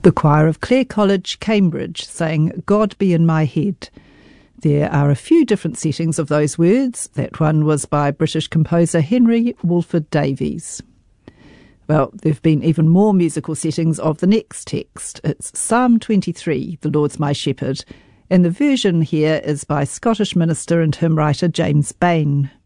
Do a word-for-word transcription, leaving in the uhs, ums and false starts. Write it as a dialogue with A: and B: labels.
A: The choir of Clare College, Cambridge, sang God Be in My Head. There are a few different settings of those words. That one was by British composer Henry Wolford Davies. Well, there have been even more musical settings of the next text. It's Psalm twenty-three, The Lord's My Shepherd, and the version here is by Scottish minister and hymn writer James Bain.